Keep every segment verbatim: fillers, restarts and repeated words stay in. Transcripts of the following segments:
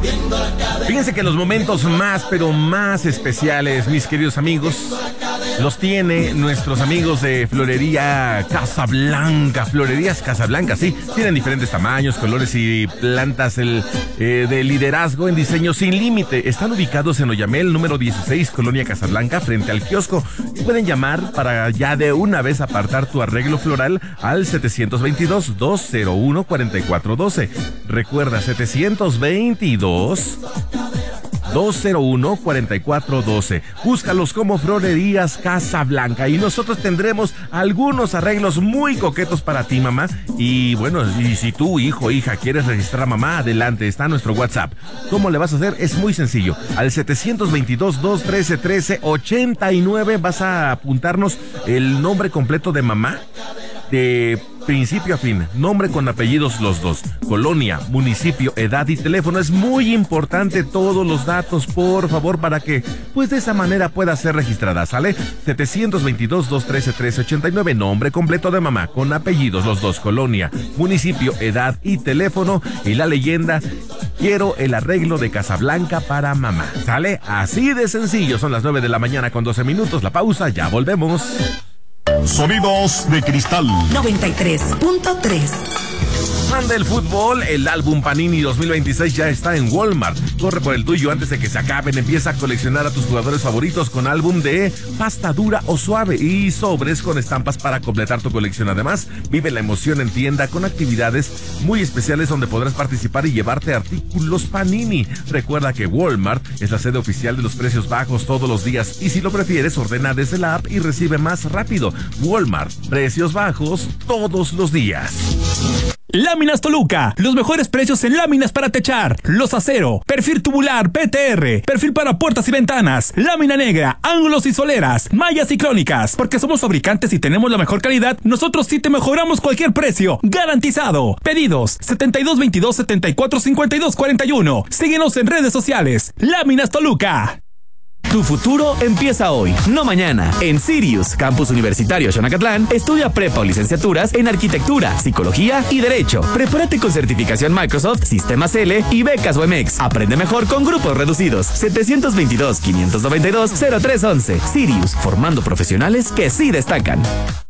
Fíjense que los momentos más, pero más especiales, mis queridos amigos, los tiene nuestros amigos de Florería Casablanca. Florerías Casablanca, sí, tienen diferentes tamaños, colores y plantas el, eh, de liderazgo en diseño sin límite. Están ubicados en Oyamel, número dieciséis, Colonia Casablanca, frente al kiosco. Y pueden llamar para ya de una vez apartar tu arreglo floral al setecientos veintidós, dos cero uno, cuarenta y cuatro doce. Recuerda, setecientos veintidós, dos cero uno, cuarenta y cuatro doce. Búscalos como Florerías Casablanca y nosotros tendremos algunos arreglos muy coquetos para ti, mamá. Y bueno, y si tú, hijo o hija, quieres registrar a mamá, adelante, está nuestro WhatsApp. ¿Cómo le vas a hacer? Es muy sencillo. Al setecientos veintidós, dos trece, trece ochenta y nueve vas a apuntarnos el nombre completo de mamá, de principio a fin, nombre con apellidos los dos, colonia, municipio, edad y teléfono. Es muy importante todos los datos, por favor, para que pues de esa manera pueda ser registrada, ¿sale? setecientos veintidós, dos trece, trece ochenta y nueve, nombre completo de mamá con apellidos los dos, colonia, municipio, edad y teléfono, y la leyenda: quiero el arreglo de Casablanca para mamá, ¿sale? Así de sencillo. Son las nueve de la mañana con doce minutos, la pausa, ya volvemos. Sonidos de cristal noventa y tres punto tres. Fan del fútbol, el álbum Panini dos mil veintiséis ya está en Walmart. Corre por el tuyo antes de que se acaben. Empieza a coleccionar a tus jugadores favoritos con álbum de pasta dura o suave y sobres con estampas para completar tu colección. Además, vive la emoción en tienda con actividades muy especiales donde podrás participar y llevarte artículos Panini. Recuerda que Walmart es la sede oficial de los precios bajos todos los días, y si lo prefieres, ordena desde la app y recibe más rápido. Walmart, precios bajos todos los días. Láminas Toluca, los mejores precios en láminas para techar, los acero, perfil tubular P T R, perfil para puertas y ventanas, lámina negra, ángulos y soleras, mallas y crónicas. Porque somos fabricantes y tenemos la mejor calidad, nosotros sí te mejoramos cualquier precio, garantizado. Pedidos setenta y dos veintidós, setenta y cuatro cincuenta y dos cuarenta y uno. Síguenos en redes sociales. Láminas Toluca. Tu futuro empieza hoy, no mañana. En Sirius, Campus Universitario Xonacatlán, estudia prepa o licenciaturas en Arquitectura, Psicología y Derecho. Prepárate con certificación Microsoft, Sistemas L y becas U M X. Aprende mejor con grupos reducidos. setecientos veintidós, quinientos noventa y dos, cero tres once. Sirius, formando profesionales que sí destacan.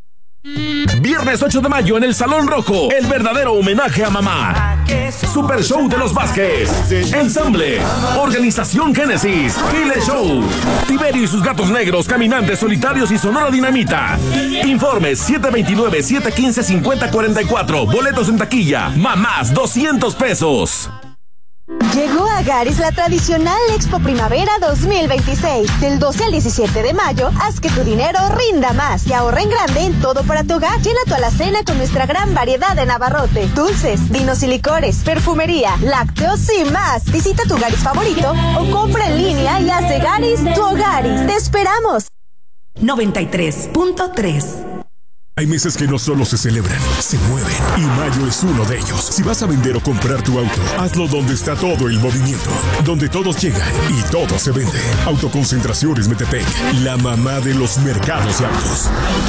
Viernes ocho de mayo en el Salón Rojo, el verdadero homenaje a mamá. Super Show de los Vázquez, Ensamble, Organización Génesis, Kile Show, Tiberio y sus gatos negros, Caminantes Solitarios y Sonora Dinamita. Informes siete veintinueve, siete quince, cincuenta cuarenta y cuatro. Boletos en taquilla, mamás, doscientos pesos. Llegó a Garis la tradicional Expo Primavera dos mil veintiséis. Del doce al diecisiete de mayo, haz que tu dinero rinda más y ahorra en grande en todo para tu hogar. Llena tu alacena con nuestra gran variedad de navarrotes, dulces, vinos y licores, perfumería, lácteos y más. Visita tu Garis favorito o compra en línea y haz de Garis tu Hogaris. ¡Te esperamos! noventa y tres punto tres. Hay meses que no solo se celebran, se mueven. Y mayo es uno de ellos. Si vas a vender o comprar tu auto, hazlo donde está todo el movimiento. Donde todos llegan y todo se vende. Autoconcentraciones Metepec, la mamá de los mercados de autos.